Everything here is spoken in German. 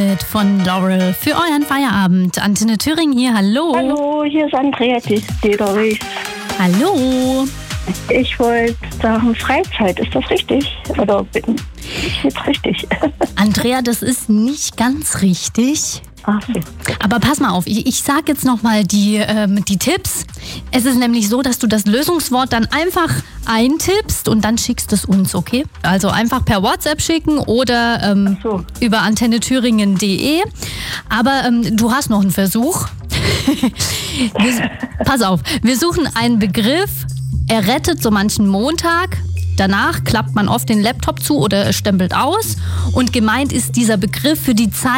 Hit von Laurel für euren Feierabend. Antenne Thüringen hier, hallo. Hallo, hier ist Andrea Dederich. Hallo. Ich wollte sagen, Freizeit, ist das richtig? Oder bin ich jetzt richtig? Andrea, das ist nicht ganz richtig. Ach so. Aber pass mal auf, ich sage jetzt nochmal die Tipps. Es ist nämlich so, dass du das Lösungswort dann einfach eintippst und dann schickst es uns, okay? Also einfach per WhatsApp schicken oder über antennethüringen.de. Aber du hast noch einen Versuch. Pass auf, wir suchen einen Begriff. Er rettet so manchen Montag. Danach klappt man oft den Laptop zu oder stempelt aus. Und gemeint ist dieser Begriff für die Zeit,